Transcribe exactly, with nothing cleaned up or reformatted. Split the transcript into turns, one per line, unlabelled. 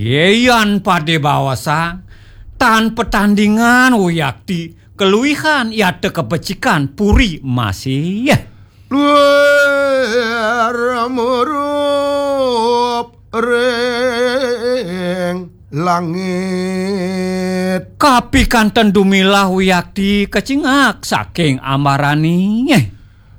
Yeyan pade bawasa tan petandingan uyakti keluihan yate kepecikan puri masih ya.
Luar murup ring langit
kapi kanten dumilah uyakti kecingak saking amarani